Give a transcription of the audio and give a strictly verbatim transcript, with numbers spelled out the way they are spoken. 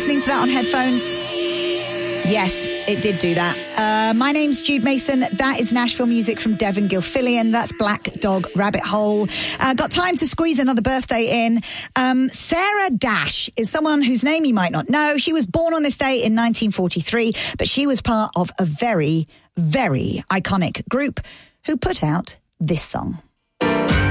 listening to that on headphones? Yes, it did do that. Uh, my name's Jude Mason. That is Nashville music from Devin Gilfillian. That's Black Dog Rabbit Hole. Uh, got time to squeeze another birthday in. Um, Sarah Dash is someone whose name you might not know. She was born on this day in nineteen forty-three, but she was part of a very, very iconic group who put out this song.